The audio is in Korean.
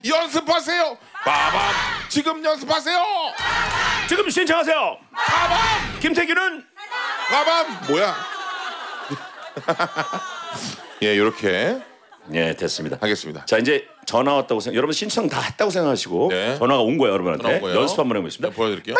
연습하세요. 빠밤. 지금 연습하세요. 지금 신청하세요. 빠밤. 김태균은 빠밤. 뭐야? 예, 이렇게 예, 됐습니다. 하겠습니다. 자, 이제 전화 왔다고 여러분 신청 다 했다고 생각하시고 네. 전화가 온 거예요, 여러분한테. 전화 온 거예요. 연습 한번 해보겠습니다. 네, 보여드릴게요.